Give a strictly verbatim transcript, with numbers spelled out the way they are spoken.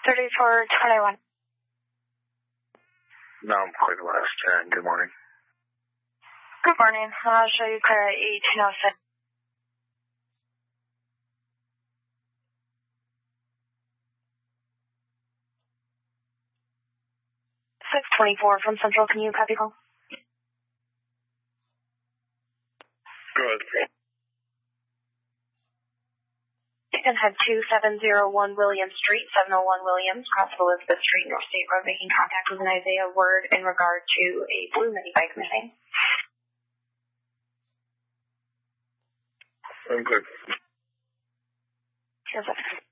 thirty-four twenty-one. No, I'm Point West, and good morning. Good morning. I'll show you clear at eighteen oh six. six twenty-four from Central. Can you copy call? Good. And head to seven oh one Williams Street, seven oh one Williams, cross of Elizabeth Street, North State Road, making contact with an Isaiah Word in regard to a blue mini bike missing. I'm good. Here's it.